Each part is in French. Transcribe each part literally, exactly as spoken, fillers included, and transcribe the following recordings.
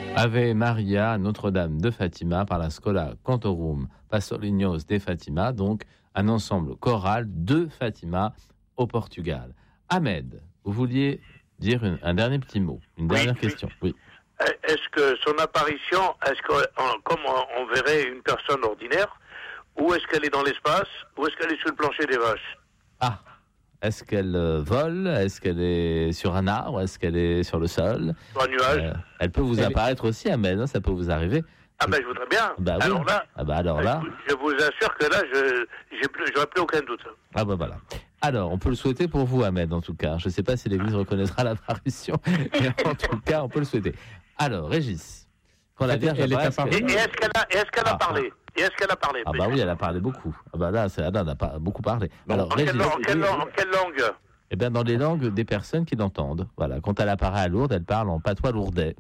Ave Maria, Notre-Dame de Fatima, par la Schola Cantorum Pastorinhos de Fatima, donc un ensemble choral de Fatima au Portugal. Ahmed, vous vouliez dire une, un dernier petit mot, une dernière oui, question. Oui. Est-ce que son apparition, est-ce que, comme on verrait une personne ordinaire, ou est-ce qu'elle est dans l'espace, ou est-ce qu'elle est sur le plancher des vaches? Ah, est-ce qu'elle euh, vole? Est-ce qu'elle est sur un arbre? Est-ce qu'elle est sur le sol? Sur un nuage? euh, Elle peut vous elle apparaître est... aussi, Ahmed, hein, ça peut vous arriver. Ah ben, je voudrais bien. Bah, oui. Alors là, ah bah, alors là... je vous assure que là, je j'ai plus, j'aurais plus aucun doute. Ah bah voilà. Alors, on peut le souhaiter pour vous, Ahmed, en tout cas. Je ne sais pas si l'Église reconnaîtra l'apparition, mais en tout cas, on peut le souhaiter. Alors, Régis, quand la Vierge elle apparaît... Est apparue... Et, et est-ce qu'elle a, est-ce qu'elle a ah, parlé Et est-ce qu'elle a parlé Ah bah oui, elle a parlé beaucoup. Ah bah là, c'est, Anna n'a pas beaucoup parlé. Alors, en, Régis, quelle, en, quelle, en quelle langue? Eh bien, dans les langues des personnes qui l'entendent. Voilà. Quand elle apparaît à Lourdes, elle parle en patois lourdais.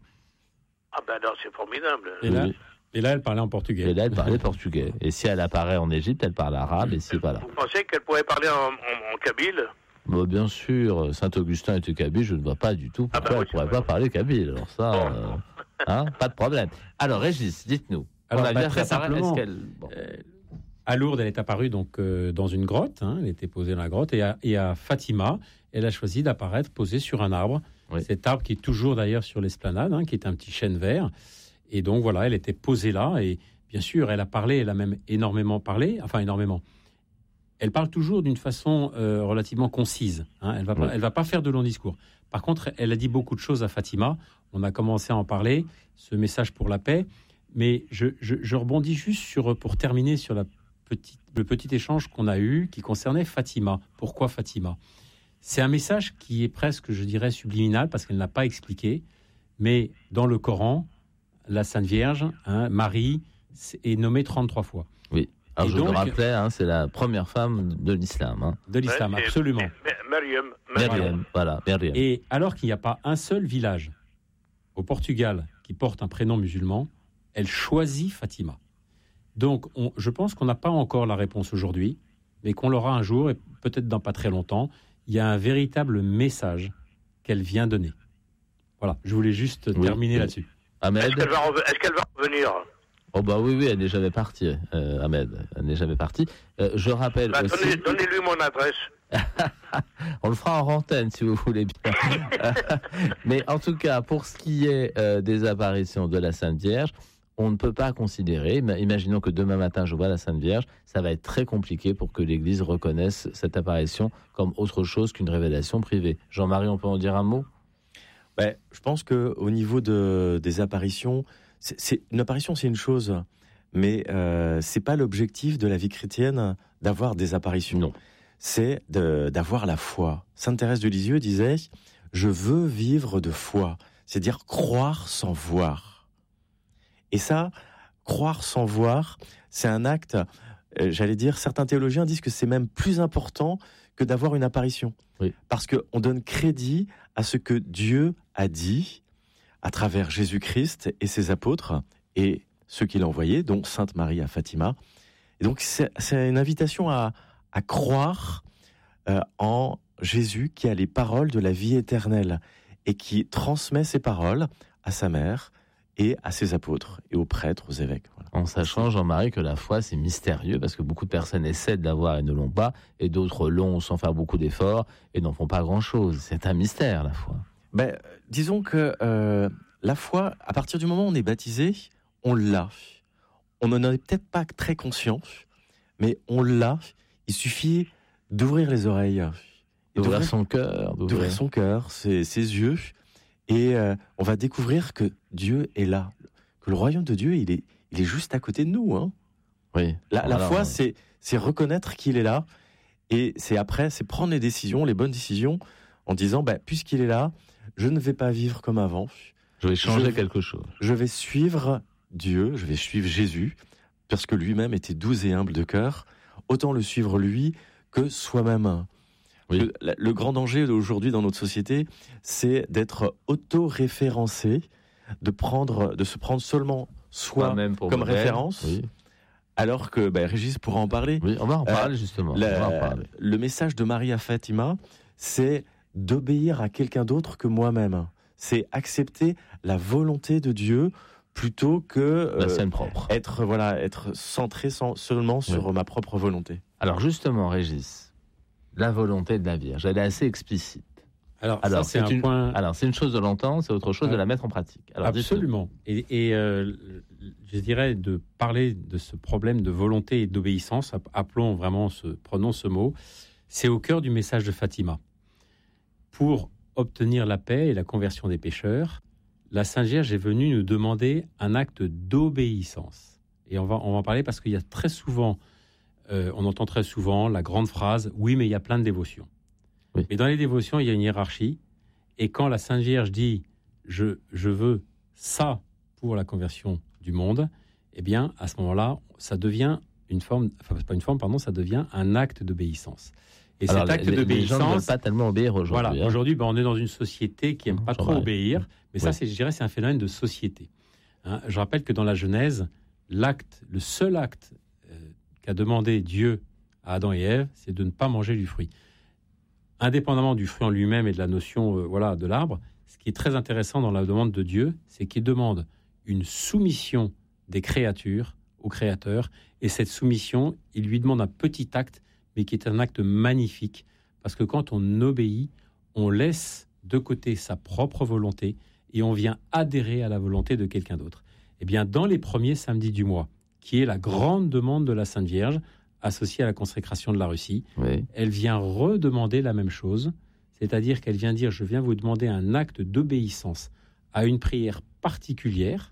Ah ben non, c'est formidable. Et là, et là, elle parlait en portugais. Et là, elle parlait portugais. Et si elle apparaît en Égypte, elle parle arabe. Et si, voilà. Vous pensez qu'elle pourrait parler en, en, en kabyle? Bon, bien sûr, Saint-Augustin était kabyle, je ne vois pas du tout pourquoi ah bah oui, elle ne pourrait vrai. pas parler kabyle. Alors ça, bon. euh, hein, pas de problème. Alors, Régis, dites-nous. Alors, bah, très simplement, bon. euh, à Lourdes, elle est apparue donc, euh, dans une grotte, hein, elle était posée dans la grotte, et à, et à Fatima, elle a choisi d'apparaître posée sur un arbre. Oui. Cet arbre qui est toujours d'ailleurs sur l'esplanade, hein, qui est un petit chêne vert. Et donc voilà, elle était posée là, et bien sûr, elle a parlé, elle a même énormément parlé, enfin énormément. Elle parle toujours d'une façon euh, relativement concise. Hein. Elle va pas, oui. elle va pas faire de longs discours. Par contre, elle a dit beaucoup de choses à Fatima. On a commencé à en parler, ce message pour la paix. Mais je, je, je rebondis juste sur, pour terminer sur la petite, le petit échange qu'on a eu qui concernait Fatima. Pourquoi Fatima ? C'est un message qui est presque, je dirais, subliminal parce qu'elle n'a pas expliqué. Mais dans le Coran, la Sainte Vierge, hein, Marie, est nommée trente-trois fois. Oui. Alors, et je donc, le rappelais, hein, c'est la première femme de l'islam. Hein. De l'islam, ouais, absolument. Maryam. Maryam, voilà, Maryam. Et alors qu'il n'y a pas un seul village au Portugal qui porte un prénom musulman, elle choisit Fatima. Donc, on, je pense qu'on n'a pas encore la réponse aujourd'hui, mais qu'on l'aura un jour, et peut-être dans pas très longtemps. Il y a un véritable message qu'elle vient donner. Voilà, je voulais juste oui, terminer oui. là-dessus. Ahmed. Est-ce qu'elle va, re- est-ce qu'elle va revenir ? Oh bah oui, oui, elle n'est jamais partie, euh, Ahmed. Elle n'est jamais partie. Euh, je rappelle bah, aussi... Donnez, donnez-lui mon adresse. On le fera en antenne, si vous voulez bien. Mais en tout cas, pour ce qui est euh, des apparitions de la Sainte Vierge, on ne peut pas considérer, imaginons que demain matin je vois la Sainte Vierge, ça va être très compliqué pour que l'Église reconnaisse cette apparition comme autre chose qu'une révélation privée. Jean-Marie, on peut en dire un mot ? Ben, je pense qu'au niveau de, des apparitions, c'est, c'est, une apparition c'est une chose, mais euh, c'est pas l'objectif de la vie chrétienne d'avoir des apparitions. Non. C'est de, d'avoir la foi. Sainte Thérèse de Lisieux disait « Je veux vivre de foi », c'est-à-dire croire sans voir. Et ça, croire sans voir, c'est un acte, euh, j'allais dire, certains théologiens disent que c'est même plus important que d'avoir une apparition. Oui. Parce qu'on donne crédit à ce que Dieu a dit à travers Jésus-Christ et ses apôtres et ceux qu'il a envoyés, dont Sainte Marie à Fatima. Et donc c'est, c'est une invitation à, à croire euh, en Jésus qui a les paroles de la vie éternelle et qui transmet ces paroles à sa mère et à ses apôtres, et aux prêtres, aux évêques. Voilà. En sachant, Jean-Marie, que la foi, c'est mystérieux, parce que beaucoup de personnes essaient de l'avoir et ne l'ont pas, et d'autres l'ont sans faire beaucoup d'efforts, et n'en font pas grand-chose. C'est un mystère, la foi. Ben, disons que euh, la foi, à partir du moment où on est baptisé, on l'a. On n'en est peut-être pas très conscient, mais on l'a. Il suffit d'ouvrir les oreilles. D'ouvrir, d'ouvrir son cœur. D'ouvrir, d'ouvrir son cœur, ses, ses yeux. Et euh, on va découvrir que Dieu est là, que le royaume de Dieu, il est, il est juste à côté de nous. Hein. Oui. La, la Alors, foi, euh... c'est, c'est reconnaître qu'il est là, et c'est après, c'est prendre les décisions, les bonnes décisions, en disant, bah, puisqu'il est là, je ne vais pas vivre comme avant. Je vais changer je, quelque chose. Je vais suivre Dieu, je vais suivre Jésus, parce que lui-même était doux et humble de cœur. Autant le suivre lui que soi-même. Oui. Le, le grand danger aujourd'hui dans notre société, c'est d'être auto-référencé, de prendre, de se prendre seulement soi comme modèle, référence, oui. Alors que bah, Régis pourra en parler. Oui, on va en parler euh, justement. La, on va en parler. Le message de Marie à Fatima, c'est d'obéir à quelqu'un d'autre que moi-même. C'est accepter la volonté de Dieu plutôt que euh, la scène propre. Être, voilà, être centré sans, seulement sur oui. ma propre volonté. Alors justement, Régis, la volonté de la Vierge, elle est assez explicite. Alors, alors ça, c'est, c'est un une, point. Alors, c'est une chose de l'entendre, c'est autre chose euh, de la mettre en pratique. Alors, absolument. Et, et euh, je dirais de parler de ce problème de volonté et d'obéissance. Appelons vraiment, ce, prenons ce mot. C'est au cœur du message de Fatima. Pour obtenir la paix et la conversion des pécheurs, la Sainte Vierge est venue nous demander un acte d'obéissance. Et on va, on va en parler parce qu'il y a très souvent, euh, on entend très souvent la grande phrase « Oui, mais il y a plein de dévotions ». Oui. Mais dans les dévotions, il y a une hiérarchie. Et quand la Sainte Vierge dit je, « je veux ça pour la conversion du monde », eh bien, à ce moment-là, ça devient une forme, enfin, pas une forme, pardon, ça devient un acte d'obéissance. Et alors, cet acte les, d'obéissance... Les gens ne veulent pas tellement obéir aujourd'hui. Voilà, hein. Aujourd'hui, ben, on est dans une société qui n'aime pas trop obéir. Mais oui. ça, c'est, je dirais, c'est un phénomène de société. Hein, je rappelle que dans la Genèse, l'acte, le seul acte euh, qu'a demandé Dieu à Adam et Ève, c'est de ne pas manger du fruit. Indépendamment du fruit en lui-même et de la notion euh, voilà, de l'arbre, ce qui est très intéressant dans la demande de Dieu, c'est qu'il demande une soumission des créatures au Créateur. Et cette soumission, il lui demande un petit acte, mais qui est un acte magnifique. Parce que quand on obéit, on laisse de côté sa propre volonté et on vient adhérer à la volonté de quelqu'un d'autre. Eh bien, dans les premiers samedis du mois, qui est la grande demande de la Sainte Vierge, associée à la consécration de la Russie, oui. elle vient redemander la même chose, c'est-à-dire qu'elle vient dire « Je viens vous demander un acte d'obéissance à une prière particulière. »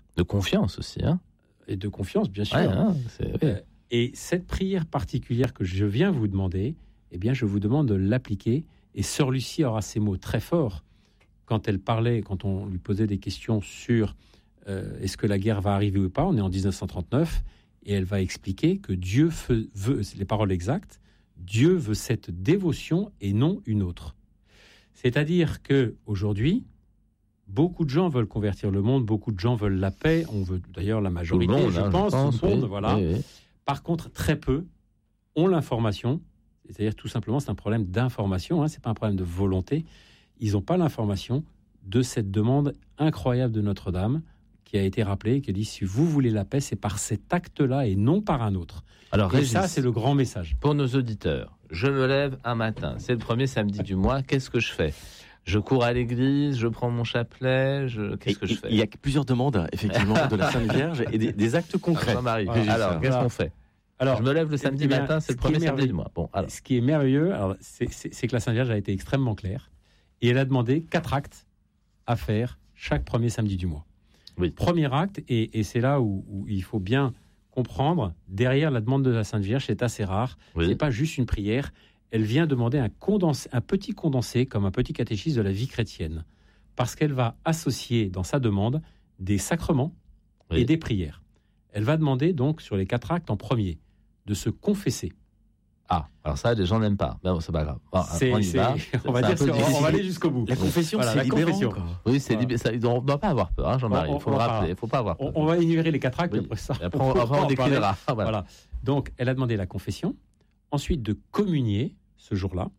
De confiance aussi, hein. Et de confiance, bien sûr. Ouais, hein, c'est... euh, et cette prière particulière que je viens vous demander, eh bien, je vous demande de l'appliquer. Et Sœur Lucie aura ces mots très forts quand elle parlait, quand on lui posait des questions sur euh, est-ce que la guerre va arriver ou pas. On est en dix-neuf cent trente-neuf et elle va expliquer que Dieu veut, veut les paroles exactes, Dieu veut cette dévotion et non une autre. C'est-à-dire que aujourd'hui, beaucoup de gens veulent convertir le monde, beaucoup de gens veulent la paix. On veut d'ailleurs la majorité, monde, je, hein, pense, je pense, tout le monde, oui, voilà. Oui, oui. Par contre, très peu ont l'information. C'est-à-dire, tout simplement, c'est un problème d'information, hein, c'est pas un problème de volonté. Ils n'ont pas l'information de cette demande incroyable de Notre-Dame qui a été rappelée, qui dit, si vous voulez la paix, c'est par cet acte-là et non par un autre. Alors, et Régis, ça, c'est le grand message. Pour nos auditeurs, je me lève un matin, c'est le premier samedi du mois, qu'est-ce que je fais ? Je cours à l'église, je prends mon chapelet, je... qu'est-ce et, que je fais ? Il y a plusieurs demandes, effectivement, de la Sainte Vierge et des, des actes concrets. Alors, Jean-Marie, voilà. alors qu'est-ce voilà. qu'on fait ? Alors, je me lève le samedi bien, matin, c'est le premier samedi du mois. Bon, alors. Ce qui est merveilleux, alors, c'est, c'est, c'est que la Sainte Vierge a été extrêmement claire et elle a demandé quatre actes à faire chaque premier samedi du mois. Oui. Premier acte, et, et c'est là où, où il faut bien comprendre, derrière la demande de la Sainte Vierge, c'est assez rare, oui. c'est pas juste une prière, elle vient demander un, condensé, un petit condensé, comme un petit catéchisme de la vie chrétienne, parce qu'elle va associer dans sa demande des sacrements oui. et des prières. Elle va demander donc sur les quatre actes en premier de se confesser. Ah, alors ça, les gens n'aiment pas. Mais bon, c'est pas grave. Bon, c'est, on, y va. on, va dire, on, on va aller jusqu'au bout. La confession, voilà, c'est la libérant. confession. Oui, c'est voilà. libé... ça, on ne doit pas avoir peur, hein, Jean-Marie. Il faut le rappeler. Il faut pas avoir peur. On, on va énumérer les quatre actes oui. après ça. Et après, on, on, on déclinera. Voilà. voilà. Donc, elle a demandé la confession. Ensuite, de communier ce jour-là.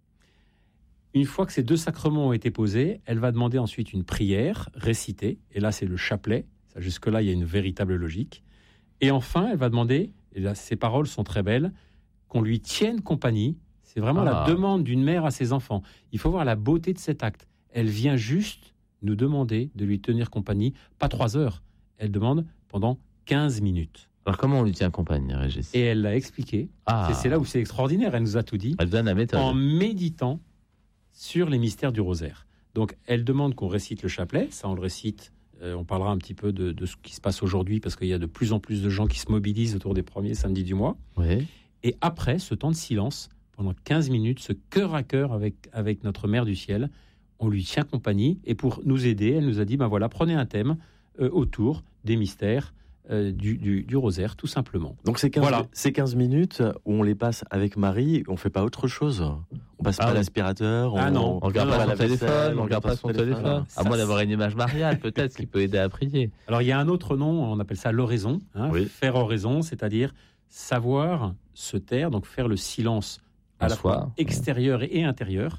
Une fois que ces deux sacrements ont été posés, elle va demander ensuite une prière récitée. Et là, c'est le chapelet. Ça, jusque-là, il y a une véritable logique. Et enfin, elle va demander, et là, ces paroles sont très belles, qu'on lui tienne compagnie. C'est vraiment ah. la demande d'une mère à ses enfants. Il faut voir la beauté de cet acte. Elle vient juste nous demander de lui tenir compagnie, pas trois heures. Elle demande pendant quinze minutes. Alors comment on lui tient compagnie, Régis ? Et elle l'a expliqué. Ah. C'est, c'est là où c'est extraordinaire. Elle nous a tout dit. Elle donne la méthode. En méditant sur les mystères du rosaire. Donc, elle demande qu'on récite le chapelet. Ça, on le récite. Euh, on parlera un petit peu de, de ce qui se passe aujourd'hui parce qu'il y a de plus en plus de gens qui se mobilisent autour des premiers samedis du mois. Oui. Et après, ce temps de silence, pendant quinze minutes, ce cœur à cœur avec, avec notre Mère du Ciel, on lui tient compagnie. Et pour nous aider, elle nous a dit, ben voilà, prenez un thème euh, autour des mystères euh, du, du, du rosaire, tout simplement. Donc ces quinze, voilà. ces quinze minutes où on les passe avec Marie, on ne fait pas autre chose. On passe ah, pas oui. l'aspirateur, on ah non, on regarde non, pas non, son téléphone, on regarde pas son téléphone. téléphone. À moins d'avoir une image mariale, peut-être, qui peut aider à prier. Alors il y a un autre nom, on appelle ça l'oraison, hein, oui. faire oraison, c'est-à-dire savoir se taire, donc faire le silence à la fois extérieur et intérieur.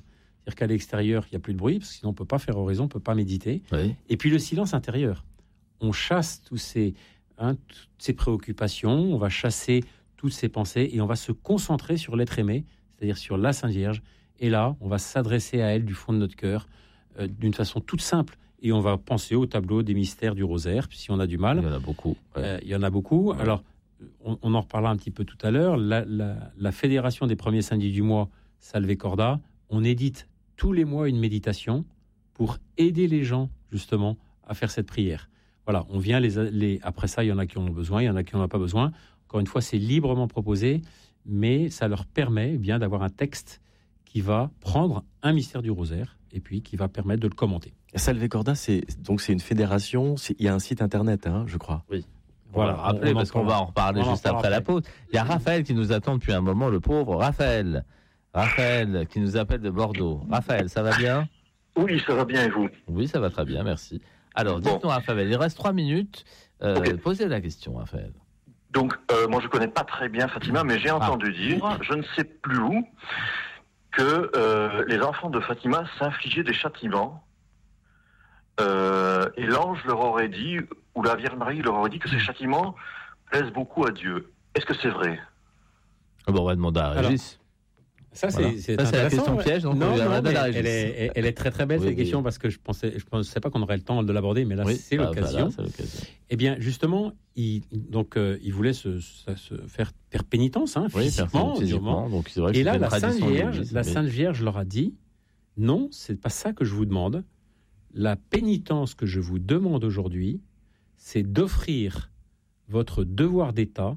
C'est-à-dire qu'à l'extérieur, il n'y a plus de bruit, parce que sinon on ne peut pas faire oraison, on ne peut pas méditer. Oui. Et puis le silence intérieur. On chasse tous ces, hein, toutes ces préoccupations, on va chasser toutes ces pensées et on va se concentrer sur l'être aimé, c'est-à-dire sur la Sainte Vierge. Et là, on va s'adresser à elle du fond de notre cœur, euh, d'une façon toute simple. Et on va penser au tableau des mystères du rosaire, si on a du mal. Il y en a beaucoup. Ouais. Euh, il y en a beaucoup. Ouais. Alors, on, on en reparlera un petit peu tout à l'heure. La, la, la Fédération des premiers samedis du mois, Salve Corda, on édite tous les mois une méditation pour aider les gens, justement, à faire cette prière. Voilà, on vient les, les... Après ça, il y en a qui en ont besoin, il y en a qui n'en ont pas besoin. Encore une fois, c'est librement proposé, mais ça leur permet eh bien d'avoir un texte qui va prendre un mystère du rosaire et puis qui va permettre de le commenter. Salve Corda, c'est donc c'est une fédération. C'est, il y a un site internet, hein, je crois. Oui. Voilà, voilà rappelez, parce qu'on va en reparler on juste en après la pause. Il y a Raphaël qui nous attend depuis un moment, le pauvre Raphaël. Raphaël qui nous appelle de Bordeaux. Raphaël, ça va bien ? Oui, ça va bien et vous ? Oui, ça va très bien, merci. Alors, bon. Dites-nous, Raphaël, il reste trois minutes. Euh, okay. Posez la question, Raphaël. Donc, euh, moi, je ne connais pas très bien Fatima, mais j'ai entendu ah. dire, je ne sais plus où, que euh, les enfants de Fatima s'infligeaient des châtiments. Euh, et l'ange leur aurait dit, ou la Vierge Marie leur aurait dit que ces châtiments plaisent beaucoup à Dieu. Est-ce que c'est vrai ? Bon, on va demander à Régis. Ça, c'est, voilà. c'est, ça, c'est la question piège. Donc non, on non, mais elle, est, elle est très très belle, oui, cette oui. question, parce que je pensais, je pensais pas qu'on aurait le temps de l'aborder, mais là, oui, c'est, bah, l'occasion. Voilà, c'est l'occasion. Eh bien, justement, il, donc, euh, il voulait se, se, se faire, faire pénitence, hein, physiquement, oui, physiquement. Donc, c'est vrai que et là, la Sainte Vierge, la Sainte Vierge leur a dit, non, c'est pas ça que je vous demande. La pénitence que je vous demande aujourd'hui, c'est d'offrir votre devoir d'État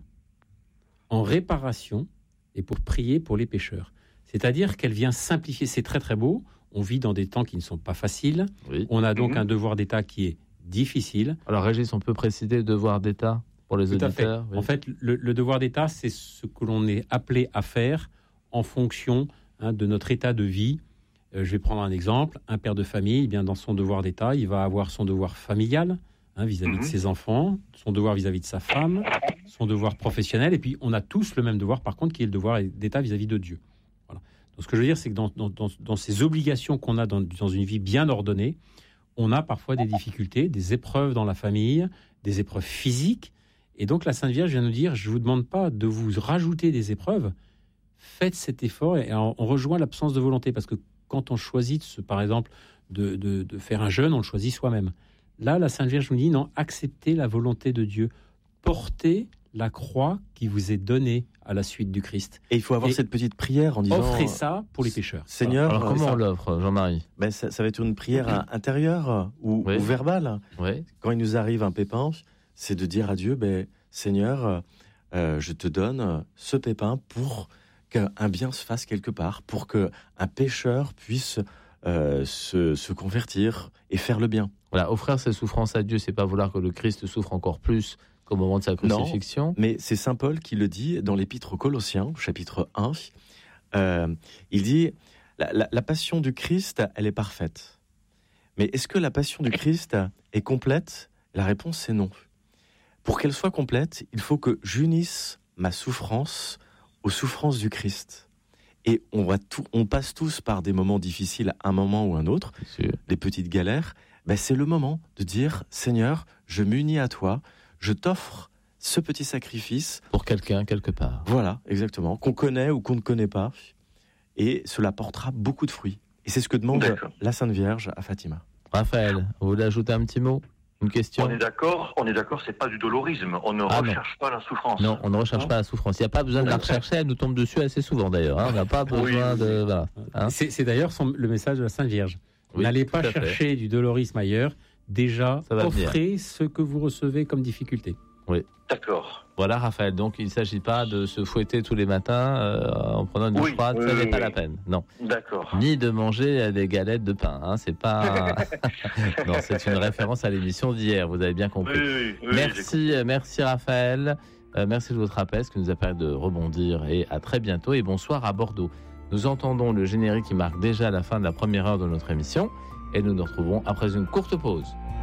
en réparation et pour prier pour les pécheurs. C'est-à-dire qu'elle vient simplifier. C'est très très beau. On vit dans des temps qui ne sont pas faciles. Oui. On a donc mmh. un devoir d'État qui est difficile. Alors Régis, on peut préciser le devoir d'État pour les Tout auditeurs. À fait. Oui. En fait, le, le devoir d'État, c'est ce que l'on est appelé à faire en fonction hein, de notre état de vie. Euh, je vais prendre un exemple. Un père de famille, eh bien, dans son devoir d'État, il va avoir son devoir familial hein, vis-à-vis mmh. de ses enfants, son devoir vis-à-vis de sa femme, son devoir professionnel. Et puis, on a tous le même devoir, par contre, qui est le devoir d'État vis-à-vis de Dieu. Ce que je veux dire, c'est que dans, dans, dans, dans ces obligations qu'on a dans, dans une vie bien ordonnée, on a parfois des difficultés, des épreuves dans la famille, des épreuves physiques. Et donc la Sainte Vierge vient nous dire, je ne vous demande pas de vous rajouter des épreuves, faites cet effort et on, on rejoint l'absence de volonté. Parce que quand on choisit, ce, par exemple, de, de, de faire un jeûne, on le choisit soi-même. Là, la Sainte Vierge nous dit, non, acceptez la volonté de Dieu, portez la croix qui vous est donnée à la suite du Christ. Et il faut avoir et cette petite prière en disant... Offrez ça pour les pécheurs. Seigneur... Alors comment ça, on l'offre, Jean-Marie ? ben ça, ça va être une prière mmh. intérieure ou, oui. ou verbale. Oui. Quand il nous arrive un pépin, c'est de dire à Dieu, ben, Seigneur, euh, je te donne ce pépin pour qu'un bien se fasse quelque part, pour qu'un pécheur puisse euh, se, se convertir et faire le bien. Voilà, offrir ses souffrances à Dieu, c'est pas vouloir que le Christ souffre encore plus au moment de sa crucifixion. Non, mais c'est saint Paul qui le dit dans l'épître aux Colossiens, chapitre un. Euh, il dit, la, la, la passion du Christ, elle est parfaite. Mais est-ce que la passion du Christ est complète ? La réponse, c'est non. Pour qu'elle soit complète, il faut que j'unisse ma souffrance aux souffrances du Christ. Et on, va tout, on passe tous par des moments difficiles, un moment ou un autre, des petites galères. Ben c'est le moment de dire, Seigneur, je m'unis à toi, je t'offre ce petit sacrifice. Pour quelqu'un, quelque part. Voilà, exactement. Qu'on connaît ou qu'on ne connaît pas. Et cela portera beaucoup de fruits. Et c'est ce que demande D'accord. la Sainte Vierge à Fatima. Raphaël, vous voulez ajouter un petit mot ? Une question ? On est d'accord, on est d'accord, c'est pas du dolorisme. On ne ah recherche non. pas la souffrance. Non, on ne recherche hein pas la souffrance. Il n'y a pas besoin de la rechercher, elle nous tombe dessus assez souvent d'ailleurs. Hein. On n'a pas besoin oui, de... Voilà, hein. c'est, c'est d'ailleurs son, le message de la Sainte Vierge. Oui, N'allez pas chercher fait. du dolorisme ailleurs. Déjà, offrez venir. ce que vous recevez comme difficulté. Oui. D'accord. Voilà, Raphaël. Donc, il ne s'agit pas de se fouetter tous les matins euh, en prenant une douche oui, froide. Oui, ça n'est oui, pas oui. la peine. Non. D'accord. Ni de manger des galettes de pain. Hein. C'est pas. non, c'est une référence à l'émission d'hier. Vous avez bien compris. Oui, oui, merci, merci Raphaël. Euh, merci de votre rappel, ce qui nous a permis de rebondir. Et à très bientôt. Et bonsoir à Bordeaux. Nous entendons le générique qui marque déjà la fin de la première heure de notre émission. Et nous nous retrouvons après une courte pause.